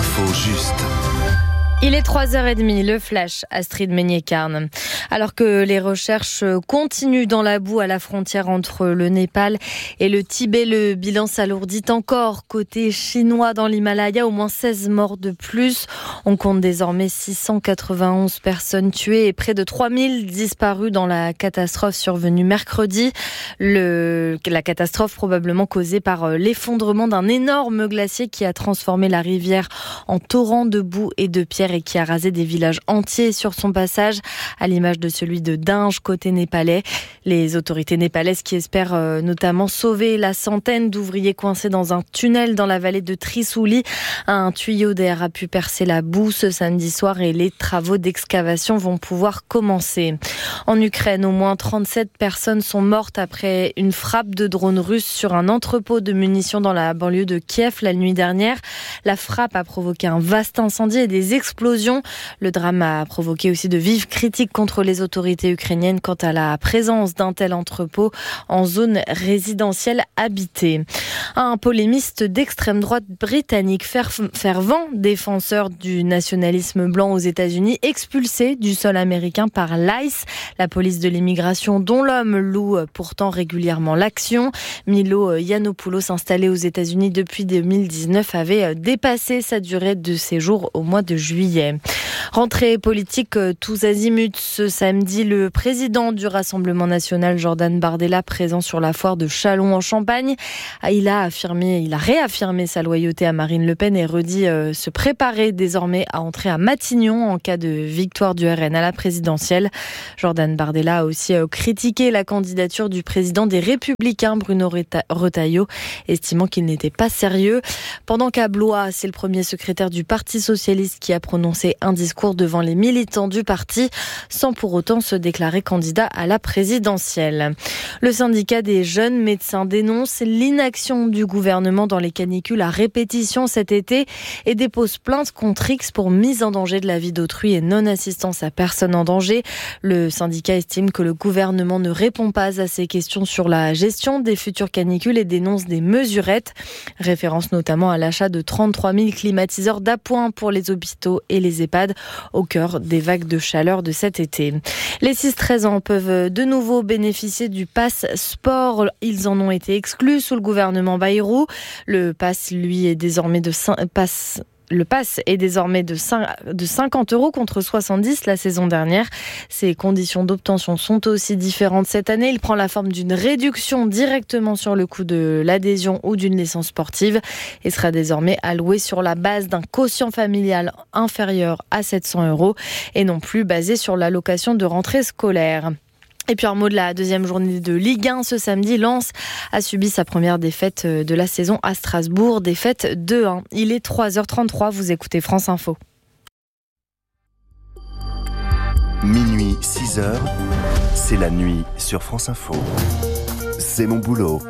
L'info juste. Il est 3h30, le flash, Astrid Meignet-Carne. Alors que les recherches continuent dans la boue à la frontière entre le Népal et le Tibet, le bilan s'alourdit encore. Côté chinois dans l'Himalaya, au moins 16 morts de plus. On compte désormais 691 personnes tuées et près de 3000 disparus dans la catastrophe survenue mercredi. La catastrophe probablement causée par l'effondrement d'un énorme glacier qui a transformé la rivière en torrent de boue et de pierres et qui a rasé des villages entiers sur son passage, à l'image de celui de Dinge, côté népalais. Les autorités népalaises qui espèrent notamment sauver la centaine d'ouvriers coincés dans un tunnel dans la vallée de Trishuli. Un tuyau d'air a pu percer la boue ce samedi soir et les travaux d'excavation vont pouvoir commencer. En Ukraine, au moins 37 personnes sont mortes après une frappe de drone russe sur un entrepôt de munitions dans la banlieue de Kiev la nuit dernière. La frappe a provoqué un vaste incendie et des explosions. Le drame a provoqué aussi de vives critiques contre les autorités ukrainiennes quant à la présence d'un tel entrepôt en zone résidentielle habitée. Un polémiste d'extrême droite britannique, fervent défenseur du nationalisme blanc aux États-Unis, expulsé du sol américain par l'ICE, la police de l'immigration dont l'homme loue pourtant régulièrement l'action. Milo Yiannopoulos, installé aux États-Unis depuis 2019, avait dépassé sa durée de séjour au mois de juillet. Rentrée politique tous azimuts ce samedi, le président du Rassemblement national, Jordan Bardella, présent sur la foire de Châlons en Champagne, il a réaffirmé sa loyauté à Marine Le Pen et redit se préparer désormais à entrer à Matignon en cas de victoire du RN à la présidentielle. Jordan Bardella a aussi critiqué la candidature du président des Républicains, Bruno Retailleau, estimant qu'il n'était pas sérieux. Pendant qu'à Blois, c'est le premier secrétaire du Parti socialiste qui a prononcé un discours devant les militants du parti, sans pour autant se déclarer candidat à la présidentielle. Le syndicat des jeunes médecins dénonce l'inaction du gouvernement dans les canicules à répétition cet été et dépose plainte contre X pour mise en danger de la vie d'autrui et non-assistance à personne en danger. Le syndicat estime que le gouvernement ne répond pas à ces questions sur la gestion des futures canicules et dénonce des mesurettes. Référence notamment à l'achat de 33 000 climatiseurs d'appoint pour les hôpitaux et les EHPAD au cœur des vagues de chaleur de cet été. Les 6-13 ans peuvent de nouveau bénéficier du pass sport. Ils en ont été exclus sous le gouvernement Bayrou. Le pass, lui, est désormais de 50 € contre 70 la saison dernière. Ses conditions d'obtention sont aussi différentes cette année. Il prend la forme d'une réduction directement sur le coût de l'adhésion ou d'une licence sportive et sera désormais alloué sur la base d'un quotient familial inférieur à 700 € et non plus basé sur l'allocation de rentrée scolaire. Et puis un mot de la deuxième journée de Ligue 1 ce samedi. Lens a subi sa première défaite de la saison à Strasbourg, défaite 2-1. Il est 3h33, vous écoutez France Info. Minuit 6h, c'est la nuit sur France Info. C'est mon boulot.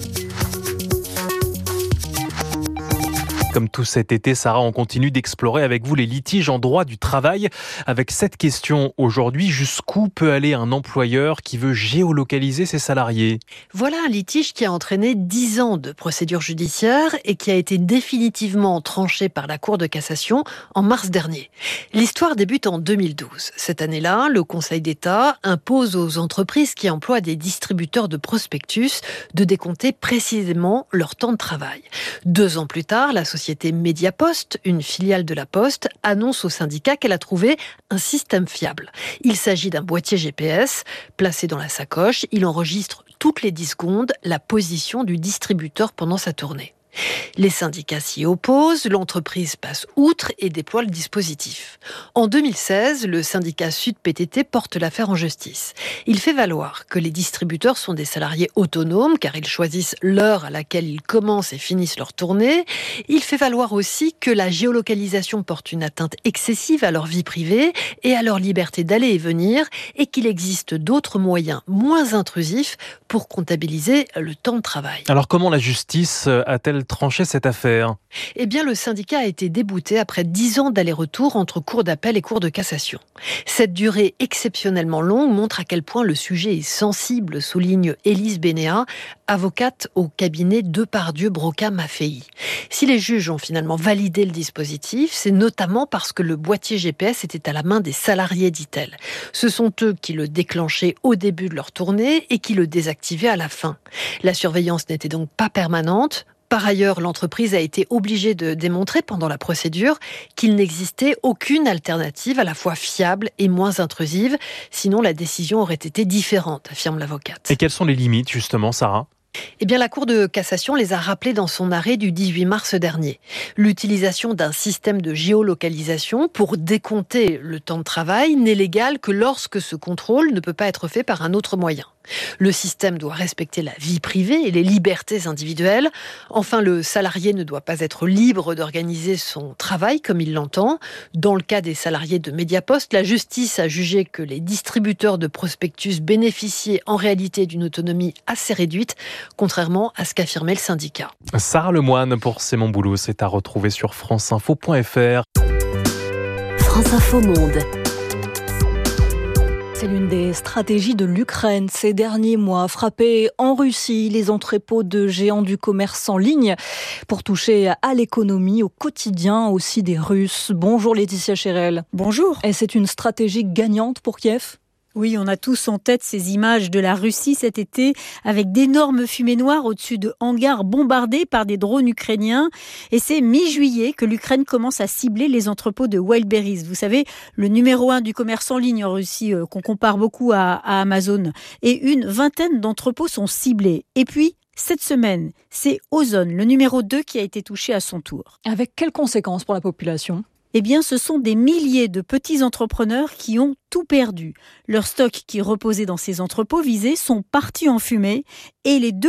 Comme tout cet été, Sarah, on continue d'explorer avec vous les litiges en droit du travail. Avec cette question aujourd'hui, jusqu'où peut aller un employeur qui veut géolocaliser ses salariés ? Voilà un litige qui a entraîné 10 ans de procédure judiciaire et qui a été définitivement tranché par la Cour de cassation en mars dernier. L'histoire débute en 2012. Cette année-là, le Conseil d'État impose aux entreprises qui emploient des distributeurs de prospectus de décompter précisément leur temps de travail. 2 ans plus tard, la société Mediapost, une filiale de la Poste, annonce au syndicat qu'elle a trouvé un système fiable. Il s'agit d'un boîtier GPS placé dans la sacoche. Il enregistre toutes les 10 secondes la position du distributeur pendant sa tournée. Les syndicats s'y opposent, l'entreprise passe outre et déploie le dispositif. En 2016, le syndicat Sud PTT porte l'affaire en justice. Il fait valoir que les distributeurs sont des salariés autonomes car ils choisissent l'heure à laquelle ils commencent et finissent leur tournée. Il fait valoir aussi que la géolocalisation porte une atteinte excessive à leur vie privée et à leur liberté d'aller et venir et qu'il existe d'autres moyens moins intrusifs pour comptabiliser le temps de travail. Alors comment la justice a-t-elle va-t-elle trancher cette affaire ? Eh bien, le syndicat a été débouté après 10 ans d'aller-retour entre cour d'appel et cour de cassation. Cette durée exceptionnellement longue montre à quel point le sujet est sensible, souligne Élise Bénéat, avocate au cabinet Depardieu-Broca-Maffei. Si les juges ont finalement validé le dispositif, c'est notamment parce que le boîtier GPS était à la main des salariés, dit-elle. Ce sont eux qui le déclenchaient au début de leur tournée et qui le désactivaient à la fin. La surveillance n'était donc pas permanente. Par ailleurs, l'entreprise a été obligée de démontrer pendant la procédure qu'il n'existait aucune alternative à la fois fiable et moins intrusive. Sinon, la décision aurait été différente, affirme l'avocate. Et quelles sont les limites, justement, Sarah ? Eh bien, la Cour de cassation les a rappelés dans son arrêt du 18 mars dernier. L'utilisation d'un système de géolocalisation pour décompter le temps de travail n'est légale que lorsque ce contrôle ne peut pas être fait par un autre moyen. Le système doit respecter la vie privée et les libertés individuelles. Enfin, le salarié ne doit pas être libre d'organiser son travail comme il l'entend. Dans le cas des salariés de Mediapost, la justice a jugé que les distributeurs de prospectus bénéficiaient en réalité d'une autonomie assez réduite, contrairement à ce qu'affirmait le syndicat. Sarah Lemoine pour C'est mon boulot, c'est à retrouver sur franceinfo.fr. France Info Monde. C'est l'une des stratégies de l'Ukraine ces derniers mois. Frapper en Russie les entrepôts de géants du commerce en ligne pour toucher à l'économie, au quotidien aussi des Russes. Bonjour Laetitia Chérel. Bonjour. Et c'est une stratégie gagnante pour Kiev ? Oui, on a tous en tête ces images de la Russie cet été avec d'énormes fumées noires au-dessus de hangars bombardés par des drones ukrainiens. Et c'est mi-juillet que l'Ukraine commence à cibler les entrepôts de Wildberries. Vous savez, le numéro 1 du commerce en ligne en Russie, qu'on compare beaucoup à Amazon. Et une vingtaine d'entrepôts sont ciblés. Et puis, cette semaine, c'est Ozon, le numéro 2, qui a été touché à son tour. Avec quelles conséquences pour la population ? Eh bien, ce sont des milliers de petits entrepreneurs qui ont tout perdu. Leurs stocks qui reposaient dans ces entrepôts visés sont partis en fumée et les deux